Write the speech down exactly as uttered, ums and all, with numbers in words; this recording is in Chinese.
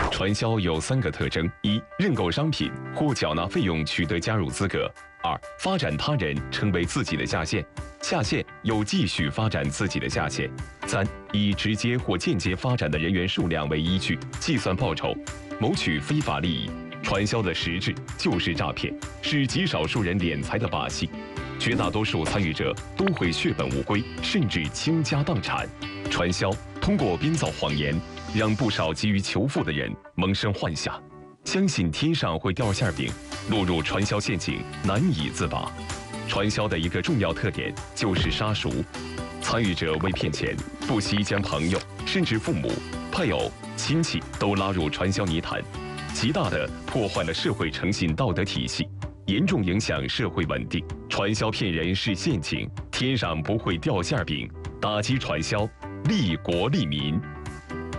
传销有三个特征：一、认购商品或缴纳费用取得加入资格；二、发展他人成为自己的下线，下线又继续发展自己的下线；三、以直接或间接发展的人员数量为依据计算报酬，谋取非法利益。传销的实质就是诈骗，是极少数人敛财的把戏。绝大多数参与者都会血本无归，甚至倾家荡产。传销通过编造谎言，让不少急于求富的人萌生幻想，相信天上会掉馅饼，落入传销陷阱，难以自拔。传销的一个重要特点就是杀熟，参与者为骗钱，不惜将朋友、甚至父母、配偶、亲戚都拉入传销泥潭，极大地破坏了社会诚信道德体系，严重影响社会稳定。传销骗人是陷阱，天上不会掉馅饼。打击传销，利国利民。